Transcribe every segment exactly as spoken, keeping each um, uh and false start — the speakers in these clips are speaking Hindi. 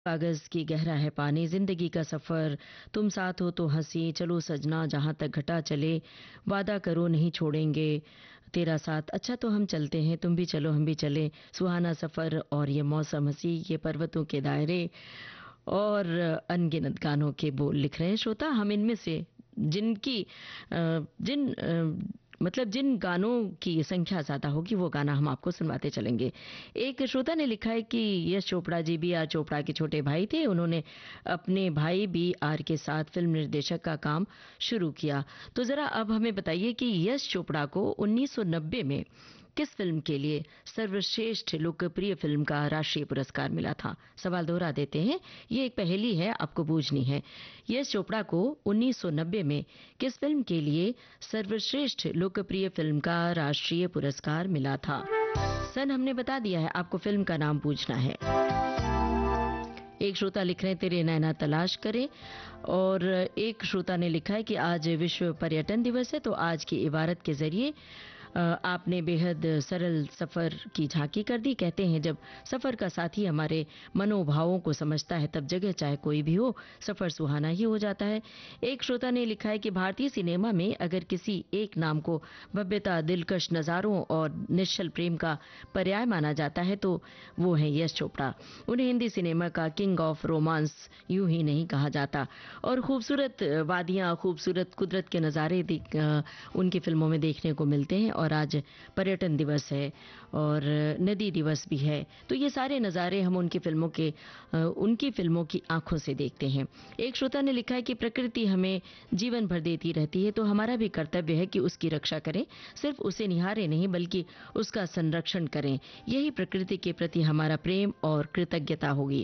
कागज की गहरा है पानी, जिंदगी का सफर, तुम साथ हो तो हंसी, चलो सजना जहां तक घटा चले, वादा करो नहीं छोड़ेंगे तेरा साथ, अच्छा तो हम चलते हैं, तुम भी चलो हम भी चले, सुहाना सफर और ये मौसम हंसी, ये पर्वतों के दायरे और अनगिनत गानों के बोल लिख रहे हैं श्रोता। हम इनमें से जिनकी अ, जिन अ, मतलब जिन गानों की संख्या ज्यादा होगी वो गाना हम आपको सुनवाते चलेंगे। एक श्रोता ने लिखा है कि Yash Chopra G B are Chopra के छोटे भाई थे, उन्होंने अपने भाई बी आर के साथ फिल्म निर्देशक का काम शुरू किया। तो जरा अब हमें बताइए कि यश चोपड़ा को उन्नीस सौ नब्बे में किस फिल्म के लिए सर्वश्रेष्ठ लोकप्रिय फिल्म का राष्ट्रीय पुरस्कार मिला था। सवाल दोहरा देते हैं, ये एक पहेली है, आपको बूझनी है। यश चोपड़ा को उन्नीस सौ नब्बे में किस फिल्म के लिए सर्वश्रेष्ठ लोकप्रिय फिल्म का राष्ट्रीय पुरस्कार मिला था। सन हमने बता दिया है, आपको फिल्म का नाम पूछना है। एक श्रोता लिख रहे हैं तेरे नैना तलाश करें, और एक श्रोता ने लिखा है कि आज विश्व पर्यटन दिवस है, तो आज की इबारत के जरिए आपने बेहद सरल सफर की झांकी कर दी। कहते हैं जब सफर का साथी हमारे मनोभावों को समझता है तब जगह चाहे कोई भी हो सफर सुहाना ही हो जाता है। एक श्रोता ने लिखा है कि भारतीय सिनेमा में अगर किसी एक नाम को भव्यता, दिलकश नजारों और निश्चल प्रेम का पर्याय माना जाता है तो वो है यश चोपड़ा। उन्हें हिंदी सिनेमा का किंग ऑफ रोमांस यूं ही नहीं कहा जाता, और खूबसूरत वादियां, खूबसूरत कुदरत के नजारे उनकी फिल्मों में देखने को मिलते हैं। और आज पर्यटन दिवस है और नदी दिवस भी है, तो ये सारे नज़ारे हम उनकी फिल्मों के उनकी फिल्मों की आंखों से देखते हैं। एक श्रोता ने लिखा है कि प्रकृति हमें जीवन भर देती रहती है, तो हमारा भी कर्तव्य है कि उसकी रक्षा करें, सिर्फ उसे निहारें नहीं बल्कि उसका संरक्षण करें। यही प्रकृति के प्रति हमारा प्रेम और कृतज्ञता होगी।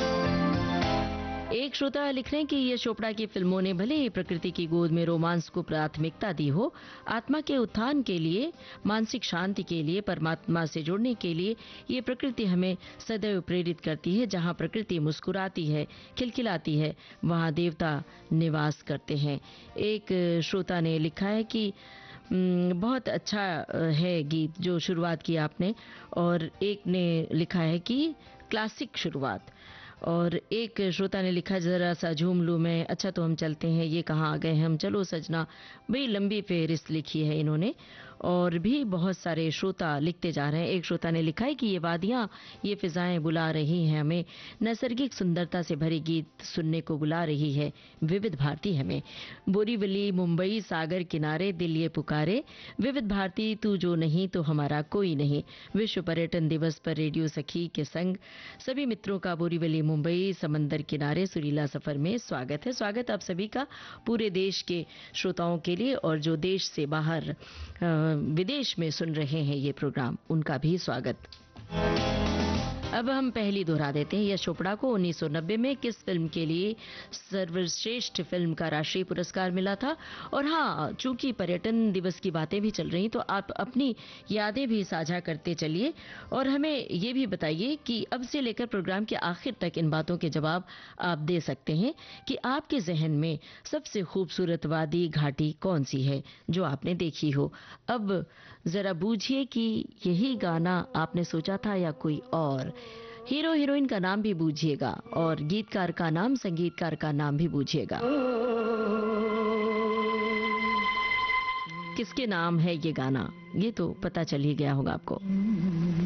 एक श्रोता लिख रहे हैं कि यश चोपड़ा की फिल्मों ने भले ही प्रकृति की गोद में रोमांस को प्राथमिकता दी हो, आत्मा के उत्थान के लिए, मानसिक शांति के लिए, परमात्मा से जुड़ने के लिए ये प्रकृति हमें सदैव प्रेरित करती है। जहां प्रकृति मुस्कुराती है, खिलखिलाती है, वहां देवता निवास करते हैं। एक श्रोता ने लिखा है कि बहुत अच्छा है गीत जो शुरुआत की आपने, और एक ने लिखा है कि क्लासिक शुरुआत, और एक श्रोता ने लिखा जरा सा झूम लूं मैं, अच्छा तो हम चलते हैं, ये कहाँ आ गए हम, चलो सजना। बड़ी लंबी फेहरिस्त लिखी है इन्होंने, और भी बहुत सारे श्रोता लिखते जा रहे हैं। एक श्रोता ने लिखा है कि ये वादियां, ये फिजाएं बुला रही हैं हमें, नैसर्गिक सुंदरता से भरी गीत सुनने को बुला रही है विविध भारती हमें। बोरीवली मुंबई सागर किनारे दिल ये पुकारे, विविध भारती तू जो नहीं तो हमारा कोई नहीं। विश्व पर्यटन दिवस पर रेडियो सखी के संग सभी मित्रों का बोरीवली मुंबई समंदर किनारे सुरीला सफर में स्वागत है। स्वागत आप सभी का पूरे देश के श्रोताओं के लिए, और जो देश से बाहर विदेश में सुन रहे हैं ये प्रोग्राम, उनका भी स्वागत। अब हम पहली दोहरा देते हैं, यश चोपड़ा को उन्नीस सौ नब्बे में किस फिल्म के लिए सर्वश्रेष्ठ फिल्म का राष्ट्रीय पुरस्कार मिला था। और हाँ, चूंकि पर्यटन दिवस की बातें भी चल रही तो आप अपनी यादें भी साझा करते चलिए, और हमें ये भी बताइए कि अब से लेकर प्रोग्राम के आखिर तक इन बातों के जवाब आप दे सकते हैं कि आपके जहन में सबसे खूबसूरत वादी घाटी कौन सी है जो आपने देखी हो। अब जरा बूझिए कि यही गाना आपने सोचा था या कोई और। हीरो हीरोइन का नाम भी बूझिएगा, और गीतकार का नाम, संगीतकार का नाम भी बूझिएगा। किसके नाम है ये गाना, ये तो पता चल ही गया होगा आपको।